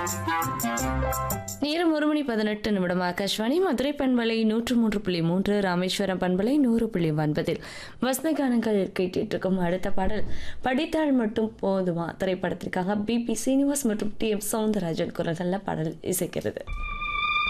நேரம் 1:18 ஆகாஷ்வாணி மதுரை பண்பலை 103.3 ராமேஸ்வரம் பண்பலை 100.9 வசனகானங்கள் கேட்டிட்டு இருக்கும் அடுத்த பாடல் படித்தால் மட்டும் போதுமா திரைப்படத்திற்காக பிபி சீனிவாஸ் மற்றும் டி எம் சவுந்தரராஜன் குரல்களில் பாடல் இசைக்கிறது.